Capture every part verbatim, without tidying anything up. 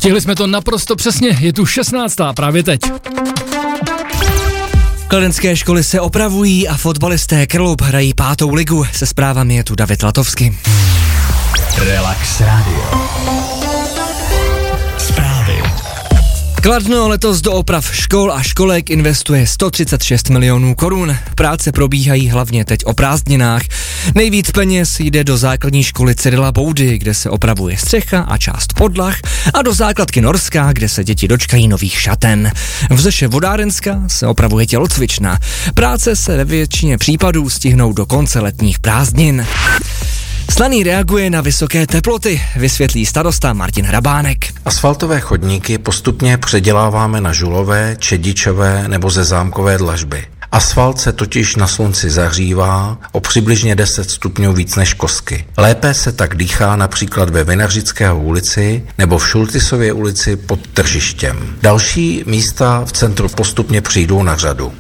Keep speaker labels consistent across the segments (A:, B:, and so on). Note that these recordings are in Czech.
A: Stihli jsme to naprosto přesně, je tu šestnáctá právě teď.
B: Kladenské školy se opravují a fotbalisté Krlup hrají pátou ligu. Se zprávami je tu David Latovsky.
C: Relax Radio. Zprávy.
B: Kladno letos do oprav škol a školek investuje sto třicet šest milionů korun. Práce probíhají hlavně teď o prázdninách. Nejvíc peněz jde do základní školy Cyrila Boudy, kde se opravuje střecha a část podlah, a do základky Norská, kde se děti dočkají nových šaten. V Zeše Vodárenska se opravuje tělocvična. Práce se ve většině případů stihnou do konce letních prázdnin. Slaný reaguje na vysoké teploty, vysvětlí starosta Martin Hrabánek.
D: Asfaltové chodníky postupně předěláváme na žulové, čedičové nebo ze zámkové dlažby. Asfalt se totiž na slunci zahřívá o přibližně deset stupňů víc než kosky. Lépe se tak dýchá například ve Vinařického ulici nebo v Šultisově ulici pod tržištěm. Další místa v centru postupně přijdou na řadu.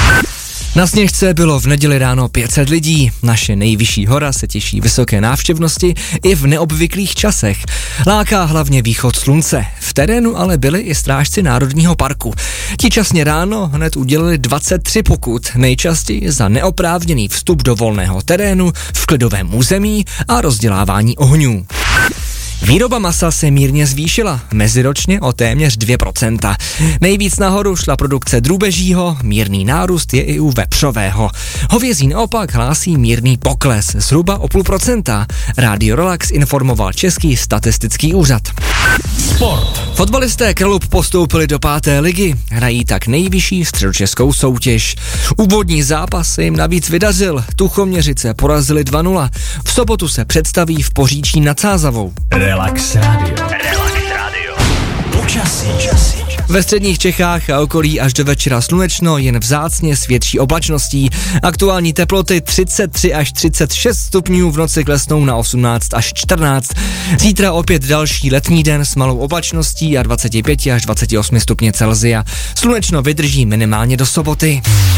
B: Na Sněžce bylo v neděli ráno pět set lidí. Naše nejvyšší hora se těší vysoké návštěvnosti i v neobvyklých časech. Láká hlavně východ slunce. V terénu ale byli i strážci Národního parku. Ti časně ráno hned udělili dvacet tři pokut, nejčastěji za neoprávněný vstup do volného terénu v klidovém území a rozdělávání ohňů. Výroba masa se mírně zvýšila, meziročně o téměř dvě procenta. Nejvíc nahoru šla produkce drůbežího, mírný nárůst je i u vepřového. Hovězí naopak hlásí mírný pokles, zhruba o půl procenta. Rádio Relax informoval Český statistický úřad.
C: Sport.
B: Fotbalisté Krlup postoupili do páté ligy, hrají tak nejvyšší středočeskou soutěž. Úvodní zápas se jim navíc vydařil, Tuchoměřice porazili dva nula. V sobotu se představí v Poříčí nad Sázavou.
C: Relax Radio. Relax Radio. Počasí. Počasí.
B: Ve středních Čechách a okolí až do večera slunečno, jen vzácně s větší oblačností. Aktuální teploty třicet tři až třicet šest stupňů, v noci klesnou na osmnáct až čtrnáct. Zítra opět další letní den s malou oblačností a dvacet pět až dvacet osm stupně Celsia. Slunečno vydrží minimálně do soboty.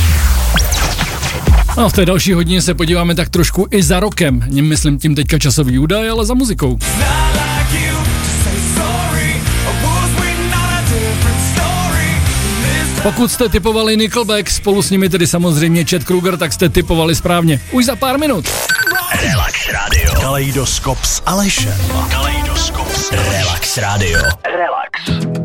A: A v té další hodině se podíváme tak trošku i za rokem. Myslím tím teďka časový údaj, ale za muzikou. Pokud jste tipovali Nickelback, spolu s nimi tedy samozřejmě Chad Kroeger, tak jste tipovali správně. Už za pár minut.
C: Relax Radio. Kaleidoskop s Alešem. Kaleidoskop s Relax Radio. Relax.